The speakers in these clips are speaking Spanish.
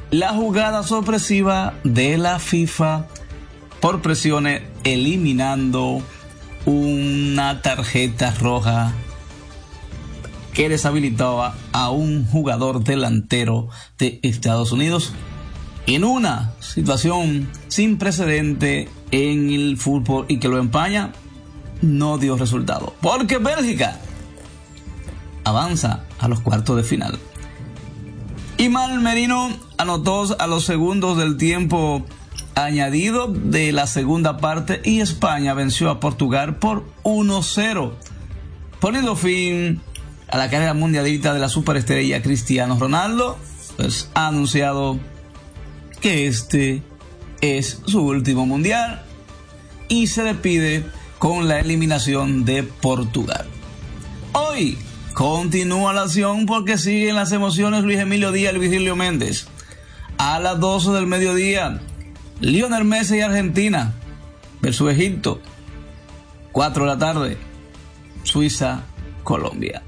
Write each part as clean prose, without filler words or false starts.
La jugada sorpresiva de la FIFA por presiones eliminando una tarjeta roja que deshabilitaba a un jugador delantero de Estados Unidos en una situación sin precedente en el fútbol y que lo empaña, no dio resultado, porque Bélgica avanza a los cuartos de final. Imán Merino anotó a los segundos del tiempo añadido de la segunda parte y España venció a Portugal por 1-0, poniendo fin a la carrera mundialista de la superestrella Cristiano Ronaldo. Pues ha anunciado que este es su último mundial y se despide con la eliminación de Portugal. Hoy continúa la acción porque siguen las emociones. Luis Emilio Díaz y Virgilio Méndez. A las 12 del mediodía, Lionel Messi y Argentina versus Egipto. 4 de la tarde, Suiza, Colombia.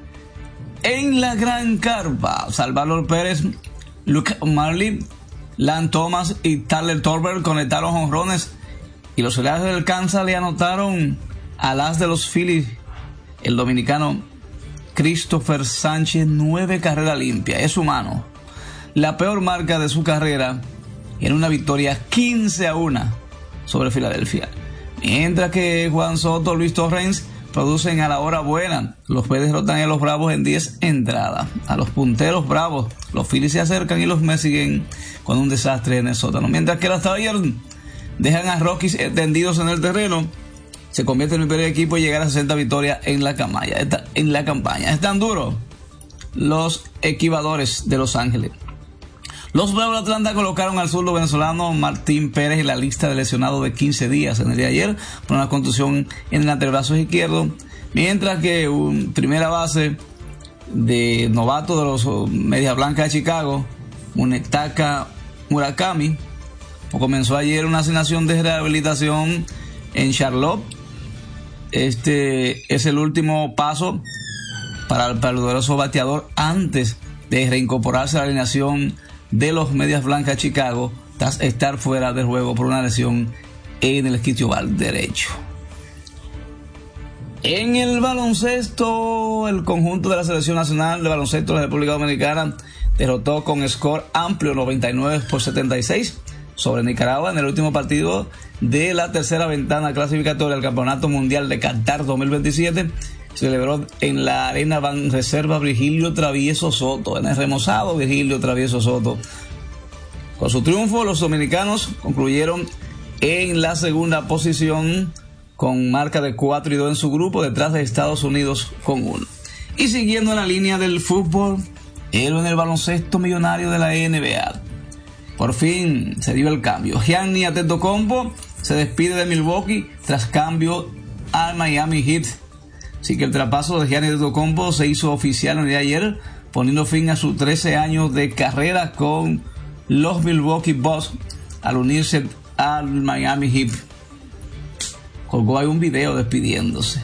En la gran carpa, Salvador Pérez, Luke Marley, Lan Thomas y Tyler Torber conectaron jonrones y los Reales del Kansas le anotaron al as de los Phillies, el dominicano Christopher Sánchez, 9 carreras limpias. Es humano. La peor marca de su carrera en una victoria 15-1 sobre Filadelfia. Mientras que Juan Soto, Luis Torrens producen a la hora buena. Los Phillies derrotan a los Bravos en 10 entradas. A los punteros Bravos, los Phillies se acercan y los Mets siguen con un desastre en el sótano. Mientras que los Tigers dejan a Rockies tendidos en el terreno. Se convierte en el primer equipo y llegar a 60 victorias en la campaña. Están duros los equivadores de Los Ángeles. Los Bravos de Atlanta colocaron al zurdo venezolano Martín Pérez en la lista de lesionados de 15 días en el día de ayer por una contusión en el antebrazo izquierdo, mientras que un primera base de novato de los Medias Blancas de Chicago, Munetaka Murakami, comenzó ayer una asignación de rehabilitación en Charlotte. Este es el último paso para el poderoso bateador antes de reincorporarse a la alineación de los Medias Blancas de Chicago tras estar fuera del juego por una lesión en el isquiotibial derecho. En el baloncesto, el conjunto de la Selección Nacional de Baloncesto de la República Dominicana derrotó con score amplio 99-76 sobre Nicaragua en el último partido de la tercera ventana clasificatoria del Campeonato Mundial de Qatar 2027. Se celebró en la Arena Banreserva Virgilio Travieso Soto, en el remozado Virgilio Travieso Soto. Con su triunfo, los dominicanos concluyeron en la segunda posición con marca de 4-2 en su grupo, detrás de Estados Unidos con 1. Y siguiendo en la línea del fútbol, en el baloncesto millonario de la NBA. Por fin se dio el cambio. Giannis Antetokounmpo se despide de Milwaukee tras cambio al Miami Heat. Así que el traspaso de Giannis Antetokounmpo se hizo oficial el día de ayer, poniendo fin a sus 13 años de carrera con los Milwaukee Bucks al unirse al Miami Heat. Colgó ahí un video despidiéndose.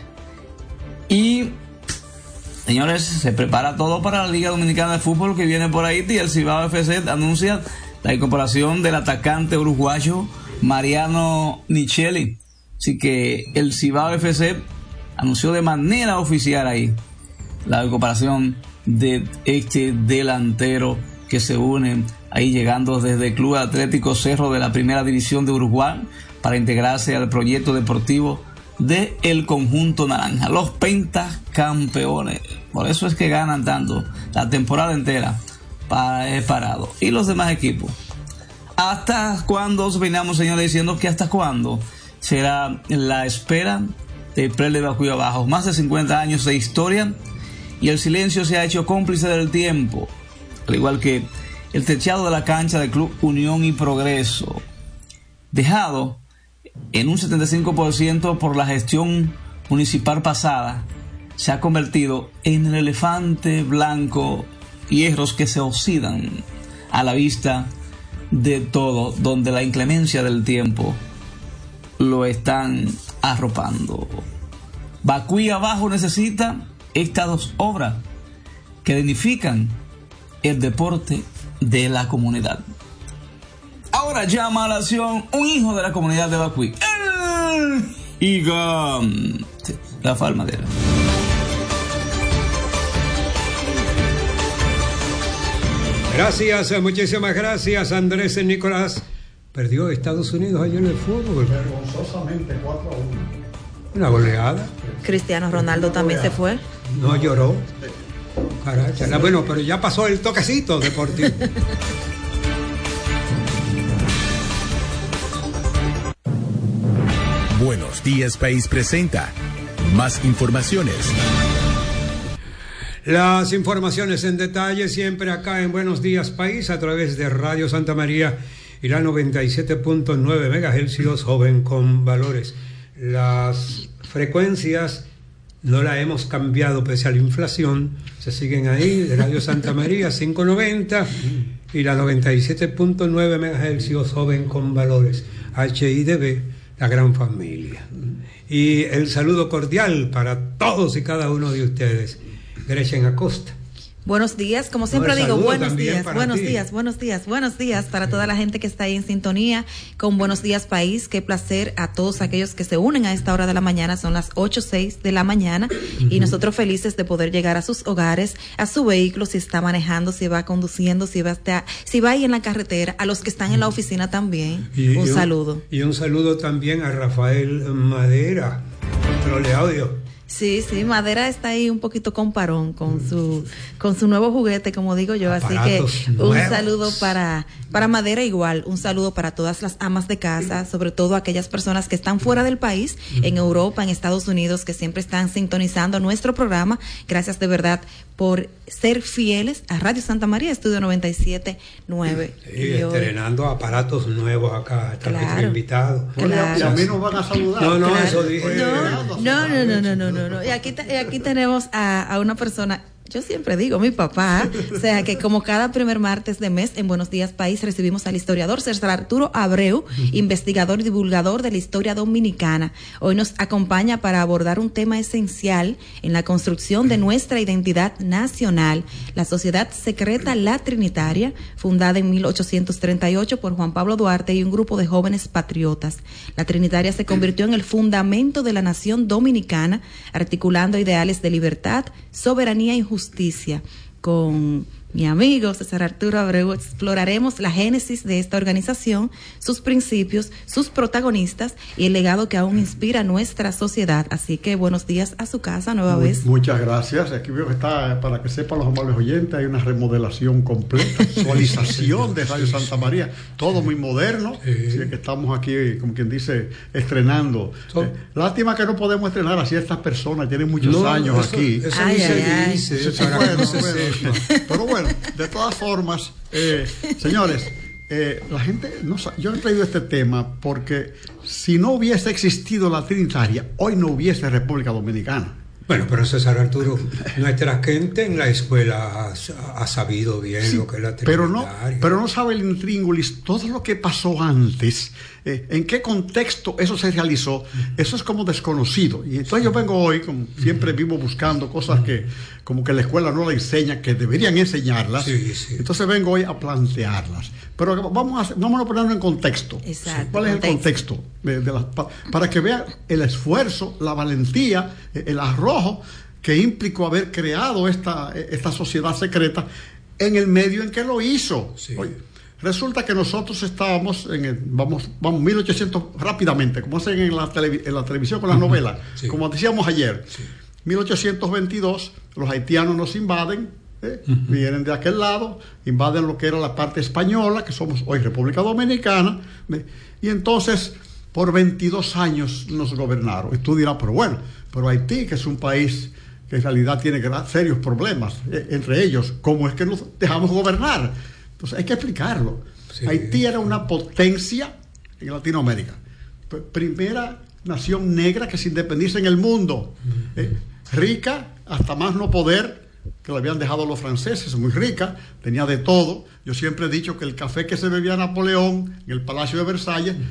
Y señores, se prepara todo para la Liga Dominicana de Fútbol que viene por ahí, y el Cibao FC anuncia la incorporación del atacante uruguayo Mariano Nicheli. Así que el Cibao FC anunció de manera oficial ahí la incorporación de este delantero que se une ahí, llegando desde el Club Atlético Cerro de la Primera División de Uruguay para integrarse al proyecto deportivo de el conjunto naranja, los pentacampeones. Por eso es que ganan tanto la temporada entera parado. Y los demás equipos, ¿hasta cuándo opinamos, señores, diciendo que hasta cuándo será la espera de Play de Bacuyo Abajo? Más de 50 años de historia y el silencio se ha hecho cómplice del tiempo, al igual que el techado de la cancha del Club Unión y Progreso, dejado en un 75% por la gestión municipal pasada, se ha convertido en el elefante blanco, hierros que se oxidan a la vista de todo, donde la inclemencia del tiempo lo están arropando. Bacuyo Abajo necesita estas dos obras que dignifican el deporte de la comunidad. Ahora llama a la acción un hijo de la comunidad de Bacuí, el gigante Rafael Madera. Gracias, muchísimas gracias, Andrés Nicolás. Perdió Estados Unidos ayer en el fútbol. Vergonzosamente 4-1. Una goleada. Cristiano Ronaldo también se fue. No lloró. Caracha. Bueno, pero ya pasó el toquecito deportivo. Buenos Días País presenta más informaciones. Las informaciones en detalle siempre acá en Buenos Días País a través de Radio Santa María y la 97.9 MHz joven con valores. Las frecuencias no las hemos cambiado pese a la inflación, se siguen ahí, de Radio Santa María 590 y la 97.9 MHz joven con valores, HIDB, la gran familia. Y el saludo cordial para todos y cada uno de ustedes. Gretchen Acosta. Buenos días, como siempre digo, buenos días para toda la gente que está ahí en sintonía con Buenos Días País. Qué placer a todos aquellos que se unen a esta hora de la mañana, son las 8:06 de la mañana y nosotros felices de poder llegar a sus hogares, a su vehículo, si está manejando, si va conduciendo, si va ahí en la carretera, a los que están en la oficina también, un saludo. Y un saludo también a Rafael Madera, control de audio. Sí, Madera está ahí un poquito comparón con su nuevo juguete, como digo yo, aparatos así que nuevos. Un saludo para Madera, igual, un saludo para todas las amas de casa, sobre todo aquellas personas que están fuera del país, en Europa, en Estados Unidos, que siempre están sintonizando nuestro programa. Gracias de verdad por ser fieles a Radio Santa María, Estudio 97.9. Sí, estrenando aparatos nuevos acá, está nuestro invitado. Claro. Y a mí nos van a saludar. No, Claro. eso dije. No. Y aquí tenemos a una persona, yo siempre digo, mi papá, o sea que como cada primer martes de mes en Buenos Días País recibimos al historiador César Arturo Abreu, investigador y divulgador de la historia dominicana. Hoy nos acompaña para abordar un tema esencial en la construcción de nuestra identidad nacional, la Sociedad Secreta La Trinitaria, fundada en 1838 por Juan Pablo Duarte y un grupo de jóvenes patriotas. La Trinitaria se convirtió en el fundamento de la nación dominicana, articulando ideales de libertad, soberanía y justicia. Con mi amigo César Arturo Abreu exploraremos la génesis de esta organización, sus principios, sus protagonistas y el legado que aún inspira nuestra sociedad. Así que buenos días a su casa nueva vez. Muchas gracias. Aquí veo que está, para que sepan los amables oyentes, hay una remodelación completa, actualización de Radio Santa María, todo muy moderno. Así que estamos aquí, como quien dice, estrenando. Lástima que no podemos estrenar a ciertas personas, tienen muchos años aquí. Eso dice, pero bueno, de todas formas, señores, la gente no sabe. Yo he traído este tema porque si no hubiese existido la Trinitaria, hoy no hubiese República Dominicana. Bueno, pero César Arturo, nuestra gente en la escuela ha sabido bien lo que es la Trinitaria. Pero no sabe el intríngulis, todo lo que pasó antes, en qué contexto eso se realizó, eso es como desconocido. Y entonces yo vengo hoy, como siempre vivo buscando cosas que como que la escuela no la enseña, que deberían enseñarlas. Sí. Entonces vengo hoy a plantearlas. Pero vamos a ponerlo en contexto. Exacto. ¿Cuál es el contexto? Para que vean el esfuerzo, la valentía, el arrojo que implicó haber creado esta sociedad secreta en el medio en que lo hizo. Sí. Oye, resulta que nosotros estábamos vamos 1800 rápidamente, como hacen en la televisión con las novelas, sí. Como decíamos ayer. Sí. 1822, los haitianos nos invaden, vienen de aquel lado, invaden lo que era la parte española, que somos hoy República Dominicana, y entonces por 22 años nos gobernaron. Y tú dirás, pero Haití, que es un país que en realidad tiene serios problemas, entre ellos, ¿cómo es que nos dejamos gobernar? Entonces hay que explicarlo. Sí. Haití era una potencia en Latinoamérica, primera nación negra que se independiza en el mundo, rica hasta más no poder, que le habían dejado los franceses, muy rica, tenía de todo. Yo siempre he dicho que el café que se bebía Napoleón en el Palacio de Versalles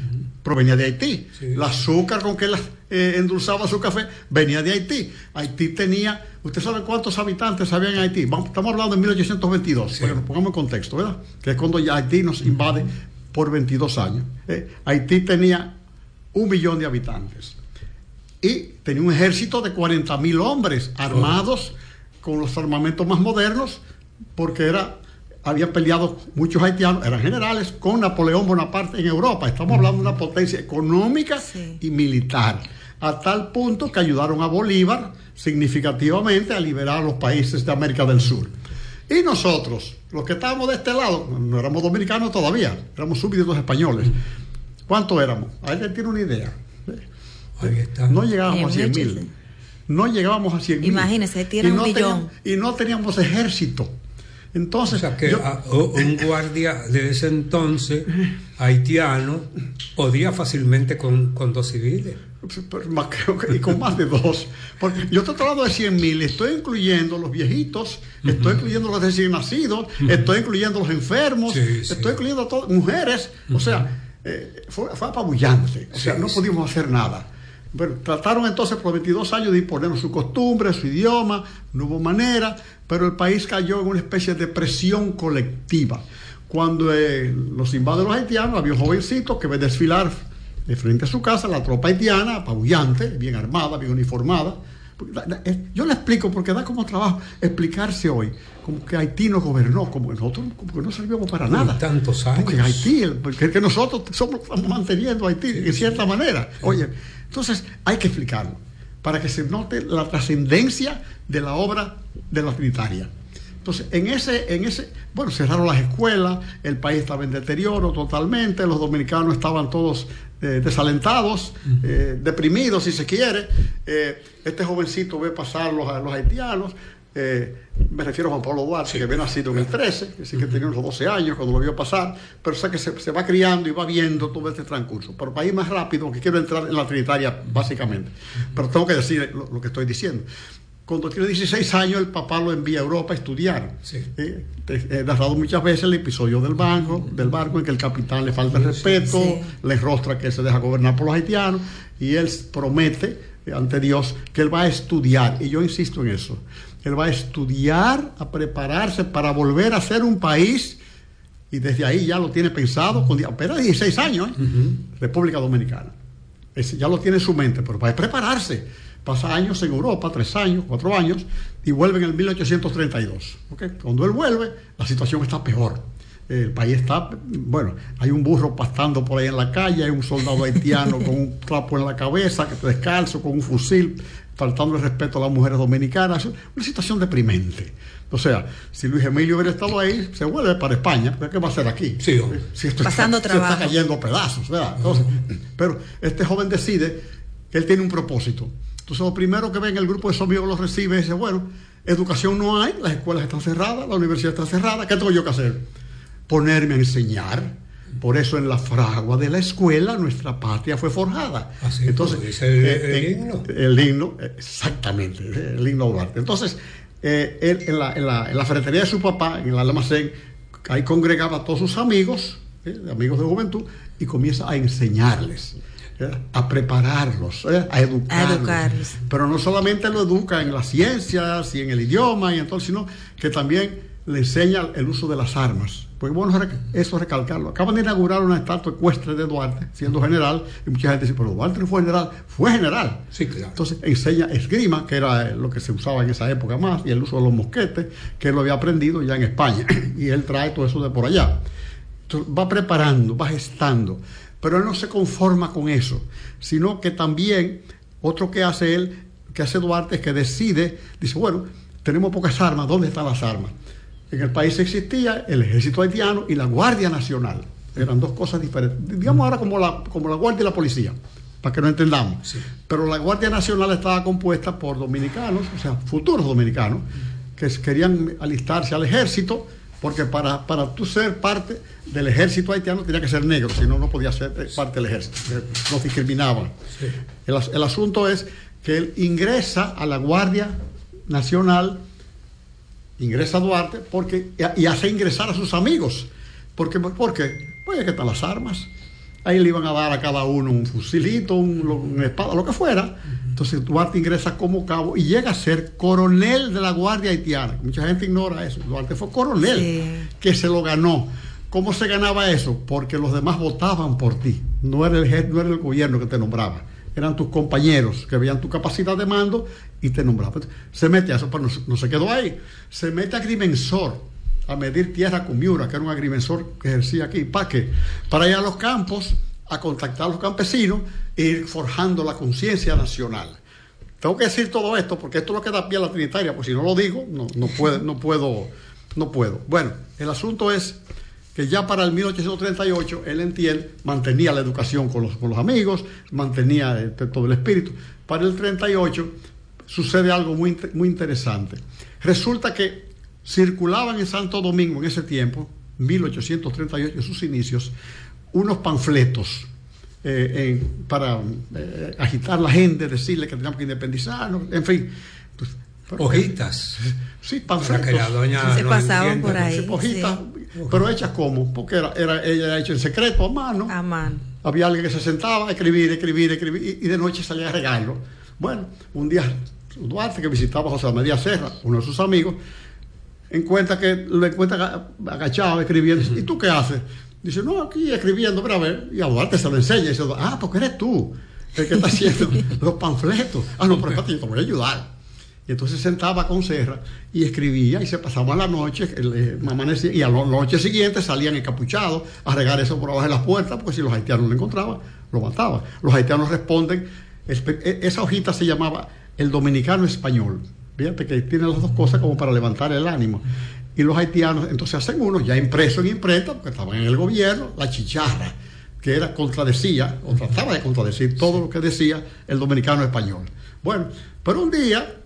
provenía de Haití. Sí. El azúcar con que endulzaba su café venía de Haití. Haití tenía, ¿usted sabe cuántos habitantes había en Haití? Estamos hablando de 1822, sí. para que nos pongamos en contexto, ¿verdad? Que es cuando ya Haití nos invade por 22 años. Haití tenía 1 millón de habitantes y tenía un ejército de 40.000 hombres armados con los armamentos más modernos, porque habían peleado muchos haitianos, eran generales, con Napoleón Bonaparte en Europa. Estamos hablando de una potencia económica y militar, a tal punto que ayudaron a Bolívar significativamente a liberar a los países de América del Sur. Y nosotros, los que estábamos de este lado, no éramos dominicanos todavía, éramos súbditos españoles. ¿Cuánto éramos? ¿Alguien tiene una idea? Ahí está. No llegábamos a 100.000. No llegábamos a 100.000. Imagínese, tiene un millón. Y no teníamos ejército. Entonces, o sea que un guardia de ese entonces haitiano podía fácilmente con 2 civiles. Y con más de 2. Porque yo estoy hablando de 100.000, estoy incluyendo los viejitos, estoy incluyendo los recién nacidos, estoy incluyendo los enfermos, estoy incluyendo a todas mujeres. O sea, fue apabullante. O sea, no pudimos hacer nada. Bueno, trataron entonces por 22 años de imponernos su costumbre, su idioma, no hubo manera, pero el país cayó en una especie de presión colectiva. Cuando los invaden los haitianos, había un jovencito que ve desfilar de frente a su casa la tropa haitiana, apabullante, bien armada, bien uniformada. Yo le explico porque da como trabajo explicarse hoy, como que Haití nos gobernó, como que nosotros como que no servíamos para nada. Tantos años. Porque Haití, que nosotros estamos manteniendo a Haití en cierta manera. Oye, entonces hay que explicarlo para que se note la trascendencia de la obra de la Trinitaria. Entonces, bueno, cerraron las escuelas, el país estaba en deterioro totalmente, los dominicanos estaban todos desalentados, deprimidos, si se quiere. Este jovencito ve pasar los haitianos, me refiero a Juan Pablo Duarte, que había nacido en el 13, así que tenía unos 12 años cuando lo vio pasar, pero sé que se va criando y va viendo todo este transcurso. Pero para ir más rápido, porque quiero entrar en la Trinitaria básicamente, pero tengo que decir lo que estoy diciendo. Cuando tiene 16 años, el papá lo envía a Europa a estudiar. He narrado muchas veces el episodio del barco en que el capitán le falta el respeto, le enrostra que se deja gobernar por los haitianos, y él promete ante Dios que él va a estudiar, y yo insisto en eso. Él va a estudiar, a prepararse para volver a ser un país, y desde ahí ya lo tiene pensado, apenas 16 años, República Dominicana. Ya lo tiene en su mente, pero va a prepararse. Pasa años en Europa, 3 años, 4 años, y vuelve en el 1832. ¿Okay? Cuando él vuelve, la situación está peor. El país está, bueno, hay un burro pastando por ahí en la calle, hay un soldado haitiano con un trapo en la cabeza, descalzo, con un fusil, faltando el respeto a las mujeres dominicanas. Una situación deprimente. O sea, si Luis Emilio hubiera estado ahí, se vuelve para España. ¿Qué va a hacer aquí? Sí, si esto pasando trabajo. Se está cayendo a pedazos, ¿verdad? Entonces, pero este joven decide que él tiene un propósito. Entonces, lo primero que ve en el grupo de sus amigos los recibe y dice, bueno, educación no hay, las escuelas están cerradas, la universidad está cerrada, ¿qué tengo yo que hacer? Ponerme a enseñar. Por eso en la fragua de la escuela nuestra patria fue forjada. Así, entonces, dice el himno. El himno, exactamente, el himno Duarte. Entonces, él en la ferretería de su papá, en el almacén, ahí congregaba a todos sus amigos, amigos de juventud, y comienza a enseñarles, a prepararlos, a educarlos. Pero no solamente lo educa en las ciencias y en el idioma, y entonces, sino que también le enseña el uso de las armas. Porque bueno, eso recalcarlo. Acaban de inaugurar una estatua ecuestre de Duarte, siendo general, y mucha gente dice, pero Duarte no fue general. Fue general. Sí, claro. Entonces enseña esgrima, que era lo que se usaba en esa época más, y el uso de los mosquetes, que él lo había aprendido ya en España. Y él trae todo eso de por allá. Entonces, va preparando, va gestando. Pero él no se conforma con eso, sino que también otro que hace Duarte es que decide, dice, bueno, tenemos pocas armas, ¿dónde están las armas? En el país existía el ejército haitiano y la Guardia Nacional. Eran dos cosas diferentes. Digamos ahora como la Guardia y la policía, para que no entendamos. Sí. Pero la Guardia Nacional estaba compuesta por dominicanos, o sea, futuros dominicanos, que querían alistarse al ejército, porque para tú ser parte del ejército haitiano tenía que ser negro, si no, no podía ser parte del ejército. Nos discriminaban. Sí. El asunto es que él ingresa a la Guardia Nacional, ingresa a Duarte y hace ingresar a sus amigos. ¿Por qué? Porque, pues, ¿qué están las armas? ahí le iban a dar a cada uno un fusilito, una espada, lo que fuera. Entonces Duarte ingresa como cabo y llega a ser coronel de la Guardia Haitiana. Mucha gente ignora eso. Duarte fue coronel, que se lo ganó. ¿Cómo se ganaba eso? Porque los demás votaban por ti. No era el gobierno que te nombraba. Eran tus compañeros que veían tu capacidad de mando y te nombraban. Se mete a eso, pero no se quedó ahí. Se mete a agrimensor, a medir tierra con Miura, que era un agrimensor que ejercía aquí. ¿Para qué? Para ir a los campos, a contactar a los campesinos e ir forjando la conciencia nacional. Tengo que decir todo esto porque esto es lo que da pie a la Trinitaria, porque si no lo digo, no puedo. Bueno, el asunto es que ya para el 1838 él entiende, mantenía la educación con los amigos, mantenía todo el espíritu. Para el 38 sucede algo muy interesante. Resulta que circulaban en Santo Domingo en ese tiempo, 1838, en sus inicios, unos panfletos para agitar a la gente, decirle que teníamos que independizarnos, en fin. Pues, hojitas. Sí, panfletos. Que la doña se pasaban por ahí. Sí, hojitas, pero hechas como, porque ella era hecha en secreto, a mano. A mano. Había alguien que se sentaba a escribir, y de noche salía a regarlo. Bueno, un día Duarte, que visitaba a José María Serra, uno de sus amigos, lo encuentra agachado escribiendo. ¿Y tú qué haces? Dice, no, aquí escribiendo, pero a ver. Y a Duarte se lo enseña y dice, porque eres tú el que está haciendo los panfletos. No, pero espérate, yo te voy a ayudar. Y entonces sentaba con Serra y escribía y se pasaban la noche, amanecía, y a la noche siguiente salían encapuchados a regar eso por abajo de las puertas, porque si los haitianos lo encontraban, lo mataban. Los haitianos responden, esa hojita se llamaba El Dominicano Español. Fíjate que tiene las dos cosas como para levantar el ánimo. Y los haitianos entonces hacen uno ya impreso en imprenta, porque estaban en el gobierno, la chicharra, que contradecía, o trataba de contradecir todo lo que decía el Dominicano Español. Bueno, pero un día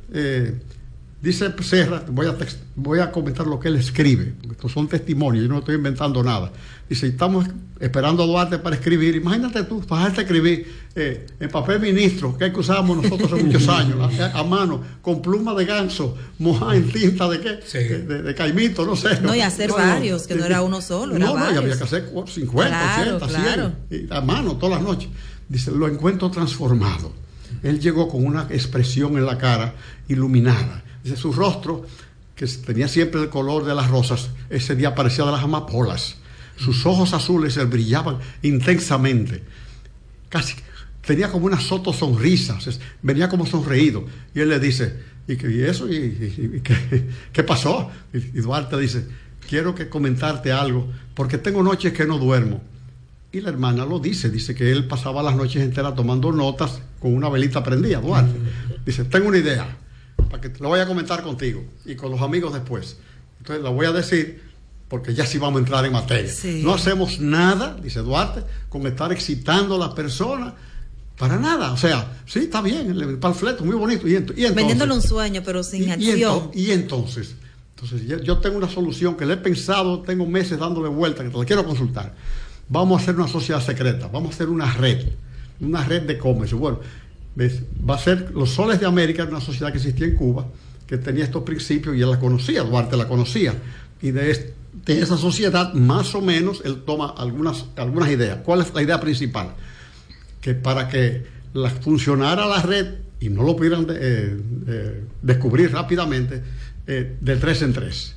dice Serra, voy a comentar lo que él escribe, porque estos son testimonios, yo no estoy inventando nada. Dice, estamos esperando a Duarte para escribir. Imagínate tú, vas a escribir en papel ministro, que usábamos nosotros hace muchos años, a mano, con pluma de ganso, mojada en tinta de qué, sí. de caimito, no sé. No, y hacer varios, que no era uno solo, era varios. No, y había que hacer 50, 80, 100, a mano todas las noches. Dice, lo encuentro transformado. Él llegó con una expresión en la cara iluminada. Dice, su rostro, que tenía siempre el color de las rosas, ese día parecía de las amapolas. Sus ojos azules brillaban intensamente. Casi tenía como una sonrisa, venía como sonreído. Y él le dice, ¿y eso? ¿Y qué pasó? Y Duarte dice, quiero comentarte algo, porque tengo noches que no duermo. Y la hermana lo dice que él pasaba las noches enteras tomando notas con una velita prendida, Duarte. Dice, tengo una idea, para que lo voy a comentar contigo y con los amigos después. Entonces la voy a decir, porque ya sí vamos a entrar en materia. Sí. No hacemos nada, dice Duarte, con estar excitando a las personas, para nada. O sea, sí, está bien, el panfleto, muy bonito. Y entonces, vendiéndole un sueño, pero sin acción. Y entonces yo tengo una solución que le he pensado, tengo meses dándole vuelta, que te la quiero consultar. Vamos a hacer una sociedad secreta, vamos a hacer una red de comercio. Bueno, ¿ves? Va a ser los Soles de América, una sociedad que existía en Cuba, que tenía estos principios y él la conocía, Duarte la conocía. Y de esa sociedad, más o menos, él toma algunas ideas. ¿Cuál es la idea principal? Que para que funcionara la red y no lo pudieran descubrir rápidamente, de 3 en 3.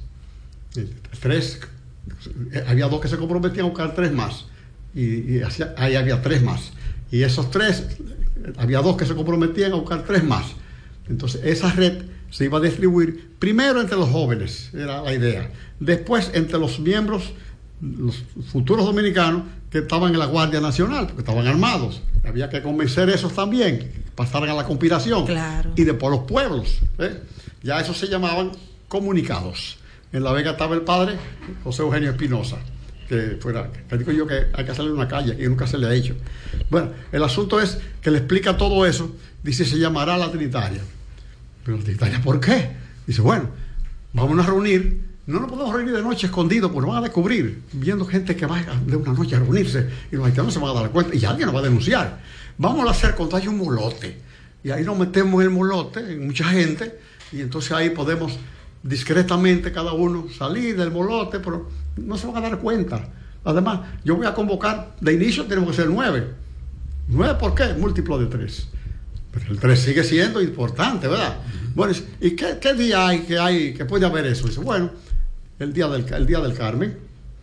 Había 2 que se comprometían a buscar 3 más y ahí había 3 más, y esos 3 había 2 que se comprometían a buscar 3 más. Entonces esa red se iba a distribuir primero entre los jóvenes, era la idea, después entre los miembros, los futuros dominicanos que estaban en la Guardia Nacional, porque estaban armados, había que convencer a esos también que pasaran a la conspiración. Claro. Y después los pueblos, ya esos se llamaban comunicados. En La Vega estaba el padre José Eugenio Espinosa, que digo yo que hay que hacerle una calle y nunca se le ha hecho. Bueno, el asunto es que le explica todo eso. Dice, se llamará la Trinitaria. Pero la Trinitaria, ¿por qué? Dice, bueno, vamos a reunir. No nos podemos reunir de noche escondidos, porque nos van a descubrir, viendo gente que va de una noche a reunirse, y los haitianos se van a dar cuenta, y alguien nos va a denunciar. Vamos a hacer cuando hay un molote, y ahí nos metemos en el molote, en mucha gente, y entonces ahí podemos discretamente cada uno salir del molote, pero no se van a dar cuenta. Además, yo voy a convocar, de inicio tenemos que ser 9. ¿9 por qué? Múltiplo de 3. Pero el 3 sigue siendo importante, ¿verdad? Bueno, ¿y qué día hay que puede haber eso? Dice, bueno, el día del Carmen,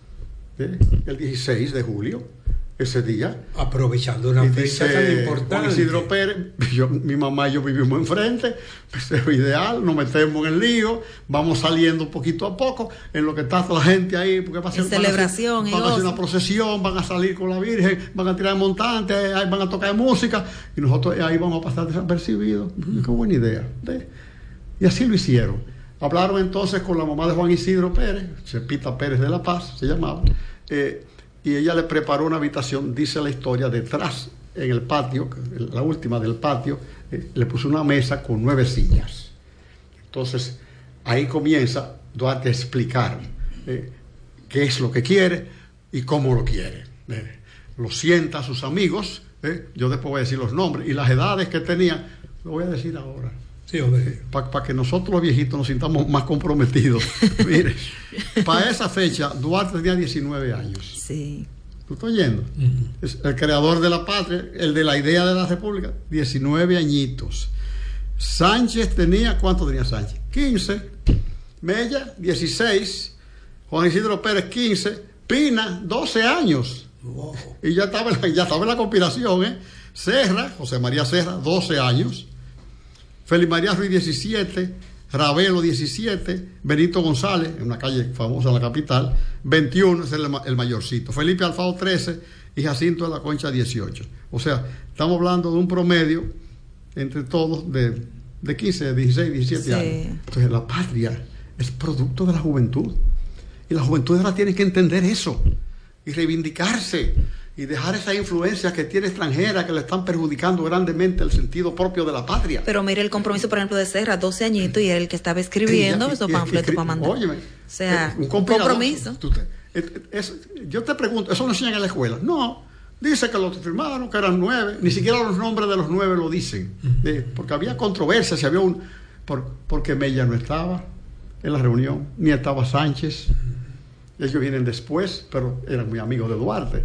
el 16 de julio, ese día. Aprovechando una fecha tan importante. Juan Isidro Pérez, mi mamá y yo vivimos enfrente, pues es ideal, nos metemos en el lío, vamos saliendo poquito a poco, en lo que está toda la gente ahí, porque va a ser celebración, van a hacer una procesión, van a salir con la Virgen, van a tirar montantes, van a tocar música, y nosotros ahí vamos a pasar desapercibidos. Qué buena idea. Y así lo hicieron. Hablaron entonces con la mamá de Juan Isidro Pérez, Chepita Pérez de la Paz, se llamaba, y ella le preparó una habitación, dice la historia, detrás, en el patio, la última del patio, le puso una mesa con 9 sillas. Entonces, ahí comienza Duarte a explicar qué es lo que quiere y cómo lo quiere. Lo sienta a sus amigos, yo después voy a decir los nombres y las edades que tenían, lo voy a decir ahora. Sí, hombre. Para que nosotros los viejitos nos sintamos más comprometidos. Mire, para esa fecha, Duarte tenía 19 años. Sí. ¿Tú estás oyendo? Es el creador de la patria, el de la idea de la república, 19 añitos. Sánchez tenía, ¿cuánto tenía Sánchez? 15. Mella, 16. Juan Isidro Pérez, 15. Pina, 12 años. Wow. Y ya estaba en la conspiración, Serra, José María Serra, 12 años. Félix María Ruiz, 17, Ravelo, 17, Benito González, en una calle famosa en la capital, 21, es el mayorcito. Felipe Alfao, 13, y Jacinto de la Concha, 18. O sea, estamos hablando de un promedio entre todos de 15, 16, 17 sí. años. Entonces, la patria es producto de la juventud. Y la juventud ahora tiene que entender eso y reivindicarse y dejar esa influencia que tiene extranjera que le están perjudicando grandemente el sentido propio de la patria. Pero mire el compromiso, por ejemplo, de Serra, 12 añitos, y era el que estaba escribiendo esos panfletos para mandar. Óyeme, o sea, un compromiso. Yo te pregunto, ¿eso lo enseñan en la escuela? No, dice que lo firmaron, que eran 9, ni siquiera los nombres de los 9 lo dicen, porque había controversia, si había porque Mella no estaba en la reunión, ni estaba Sánchez. Ellos vienen después, pero eran muy amigos de Duarte.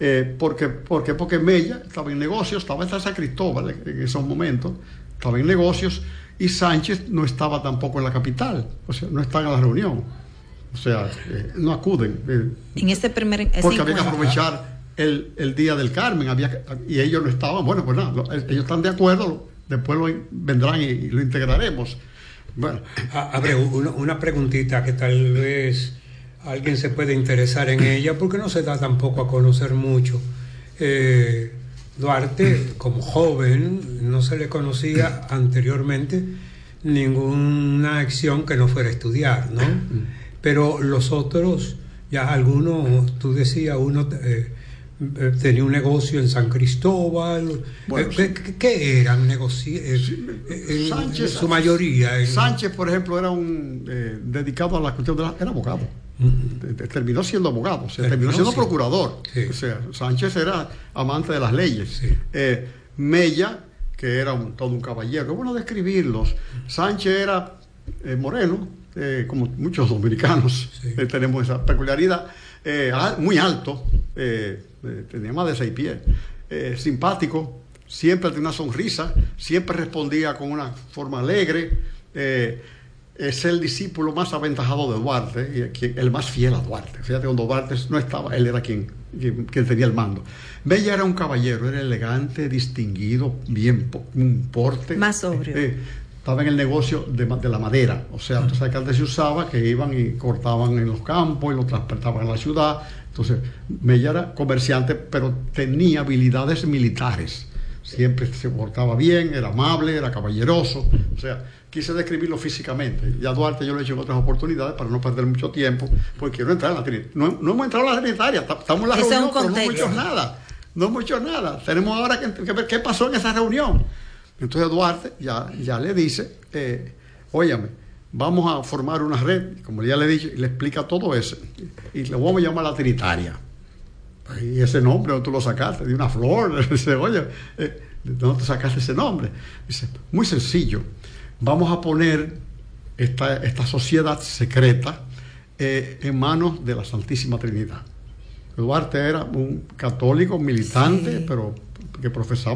Porque Mella estaba en negocios, estaba en San Cristóbal en esos momentos, estaba en negocios, y Sánchez no estaba tampoco en la capital, o sea, no están en la reunión, o sea, no acuden. En ese primer porque había que aprovechar el día del Carmen, y ellos no estaban. Bueno, pues nada, ellos están de acuerdo, después vendrán y lo integraremos. Bueno. Abre una preguntita que tal vez alguien se puede interesar en ella, porque no se da tampoco a conocer mucho. Duarte, como joven, no se le conocía anteriormente ninguna acción que no fuera estudiar, ¿no? Pero los otros, ya algunos, tú decías, uno tenía un negocio en San Cristóbal. Bueno, ¿qué eran negocios? Sánchez, su mayoría. Sánchez, por ejemplo, era dedicado a la cuestión era abogado. Terminó siendo abogado, terminó siendo procurador. Sí. O sea, Sánchez era amante de las leyes. Sí. Mella, que era todo un caballero, es bueno describirlos. Sánchez era moreno, como muchos dominicanos. Sí. Tenemos esa peculiaridad. Muy alto, tenía más de 6 pies, simpático, siempre tenía una sonrisa, siempre respondía con una forma alegre. Es el discípulo más aventajado de Duarte, y el más fiel a Duarte. Fíjate, cuando Duarte no estaba, él era quien tenía el mando. Mella era un caballero, era elegante, distinguido, bien, un porte. Más sobrio. Estaba en el negocio de la madera. O sea, tú sabes que antes se usaba que iban y cortaban en los campos y lo transportaban a la ciudad. Entonces, Mella era comerciante, pero tenía habilidades militares. Siempre se portaba bien, era amable, era caballeroso. O sea, quise describirlo físicamente. Ya Duarte yo lo he hecho en otras oportunidades para no perder mucho tiempo, porque quiero entrar en la Trinitaria. No hemos entrado en la Trinitaria, estamos en la reunión, pero no hemos hecho nada. No hemos hecho nada. Tenemos ahora que ver qué pasó en esa reunión. Entonces Duarte ya le dice, óyame, vamos a formar una red, como ya le he dicho, y le explica todo eso. Y le vamos a llamar la Trinitaria. Y ese nombre, ¿dónde tú lo sacaste? De una flor. Dice, oye, ¿de dónde te sacaste ese nombre? Dice, muy sencillo. Vamos a poner esta sociedad secreta en manos de la Santísima Trinidad. Duarte era un católico militante, pero que profesaba